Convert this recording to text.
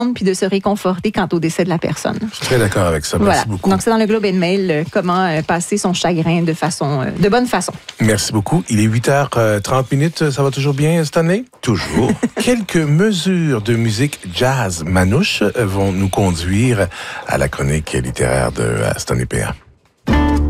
puis de se réconforter quant au décès de la personne. Je suis très d'accord avec ça. Merci beaucoup. Donc, c'est dans le Globe and Mail comment passer son chagrin de bonne façon. Merci beaucoup. Il est 8h30. Ça va toujours bien cette année? Toujours. Quelques mesures de musique jazz manouche vont nous conduire à la chronique littéraire de Aston EPA.